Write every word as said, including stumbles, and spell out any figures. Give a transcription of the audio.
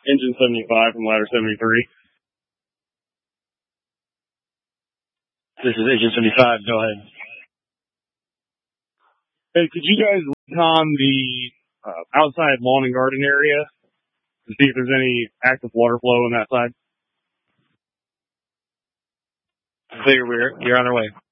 Engine seventy-five from ladder seventy-three. This is Engine seventy-five. Go ahead. Hey, could you guys recon the uh, outside lawn and garden area to see if there's any active water flow on that side? Clear, we're, you're on our way.